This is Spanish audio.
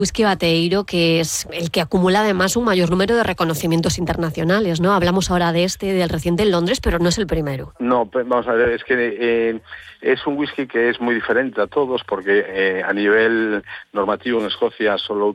Whisky Bateiro, que es el que acumula además un mayor número de reconocimientos internacionales, ¿no? Hablamos ahora del reciente en Londres, pero no es el primero. No, pues vamos a ver, es que es un whisky que es muy diferente a todos porque a nivel normativo en Escocia solo